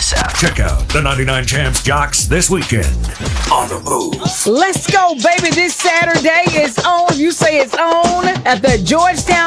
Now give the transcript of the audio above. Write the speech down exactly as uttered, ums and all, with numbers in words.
S F. Check out the ninety-nine Champs Jocks this weekend on the move. Let's go, baby. This Saturday is on. You say it's on at the Georgetown